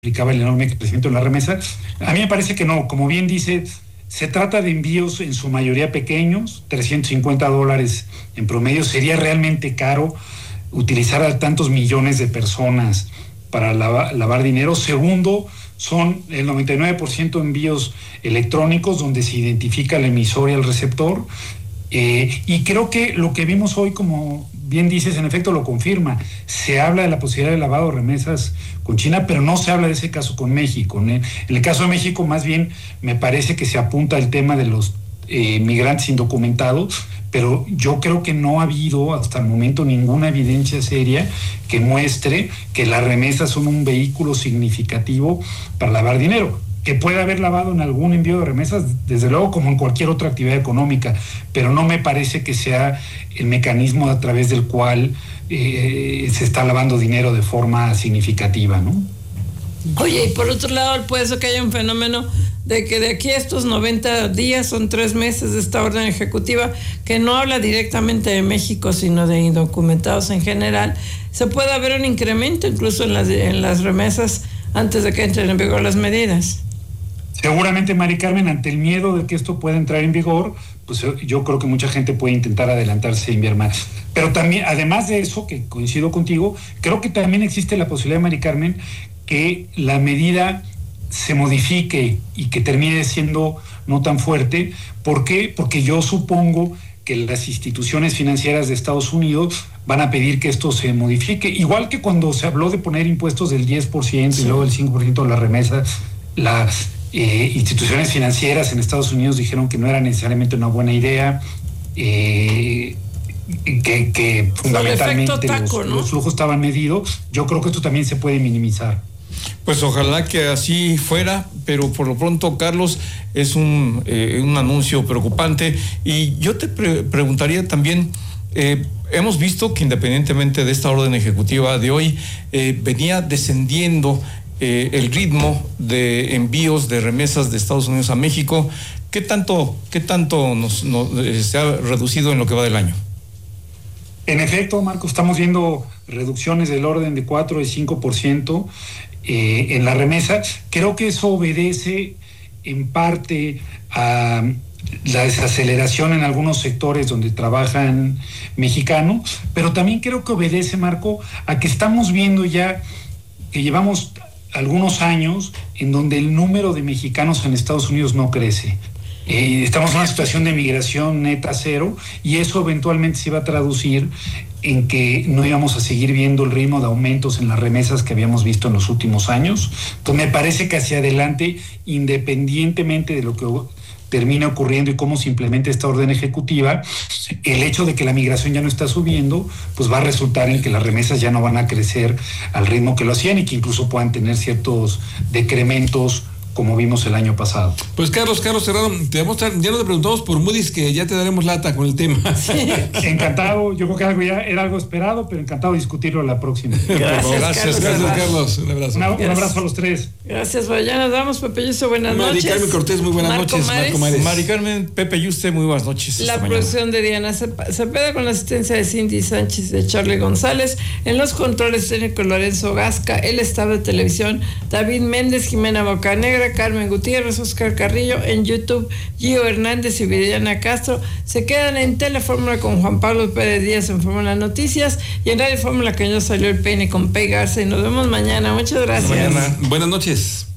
explicaba el enorme crecimiento en la remesa. A mí me parece que no, como bien dice, se trata de envíos en su mayoría pequeños, $350 en promedio. Sería realmente caro utilizar a tantos millones de personas para lavar dinero. Segundo, son el 99% envíos electrónicos donde se identifica el emisor y el receptor. Y creo que lo que vimos hoy, como bien dices, en efecto lo confirma. Se habla de la posibilidad de lavado de remesas con China, pero no se habla de ese caso con México, ¿no? En el caso de México, más bien, me parece que se apunta al tema de los migrantes indocumentados, pero yo creo que no ha habido hasta el momento ninguna evidencia seria que muestre que las remesas son un vehículo significativo para lavar dinero. Que puede haber lavado en algún envío de remesas, desde luego, como en cualquier otra actividad económica, pero no me parece que sea el mecanismo a través del cual se está lavando dinero de forma significativa, ¿no? Oye, y por otro lado, puede ser que haya un fenómeno de que de aquí a estos 90 días, son 3 meses de esta orden ejecutiva, que no habla directamente de México, sino de indocumentados en general, se puede haber un incremento incluso en las remesas antes de que entren en vigor las medidas. Seguramente, Mari Carmen, ante el miedo de que esto pueda entrar en vigor, pues yo creo que mucha gente puede intentar adelantarse e enviar más. Pero también, además de eso, que coincido contigo, creo que también existe la posibilidad, Mari Carmen, que la medida se modifique y que termine siendo no tan fuerte. ¿Por qué? Porque yo supongo que las instituciones financieras de Estados Unidos van a pedir que esto se modifique. Igual que cuando se habló de poner impuestos del 10% y luego del 5% de la remesa, las instituciones financieras en Estados Unidos dijeron que no era necesariamente una buena idea, que fundamentalmente los flujos estaban medidos. Yo creo que esto también se puede minimizar. Pues ojalá que así fuera, pero por lo pronto, Carlos, es un anuncio preocupante. Y yo te preguntaría también, hemos visto que independientemente de esta orden ejecutiva de hoy, venía descendiendo el ritmo de envíos de remesas de Estados Unidos a México. ¿Qué tanto se ha reducido en lo que va del año? En efecto, Marco, estamos viendo reducciones del orden de 4 y 5% en la remesa. Creo que eso obedece en parte a la desaceleración en algunos sectores donde trabajan mexicanos, pero también creo que obedece, Marco, a que estamos viendo ya que llevamos algunos años en donde el número de mexicanos en Estados Unidos no crece. Estamos en una situación de migración neta cero, y eso eventualmente se iba a traducir en que no íbamos a seguir viendo el ritmo de aumentos en las remesas que habíamos visto en los últimos años. Entonces me parece que hacia adelante, independientemente de lo que termina ocurriendo y cómo se implementa esta orden ejecutiva, el hecho de que la migración ya no está subiendo, pues va a resultar en que las remesas ya no van a crecer al ritmo que lo hacían, y que incluso puedan tener ciertos decrementos como vimos el año pasado. Pues Carlos Serrano, ya nos preguntamos por Moody's, que ya te daremos lata con el tema. Sí. Encantado, yo creo que era algo esperado, pero encantado de discutirlo la próxima. Gracias, Carlos. Un abrazo. Un abrazo a los tres. Gracias, ya nos vamos, Pepe Yuste, buenas noches. Mari Carmen Cortés, muy buenas noches. Marco Mares. Mari Carmen, Pepe Yuste, muy buenas noches. La producción de Diana Cepeda, con la asistencia de Cindy Sánchez y de Charlie González. En los controles técnicos, Lorenzo Gasca. El estado de televisión, David Méndez, Jimena Bocanegra, Carmen Gutiérrez, Oscar Carrillo. En YouTube, Gio Hernández y Viridiana Castro. Se quedan en Telefórmula con Juan Pablo Pérez Díaz en Fórmula Noticias, y en Radio Fórmula que ya salió el peine con Pei Garza, y nos vemos mañana. Muchas gracias. Buenas noches.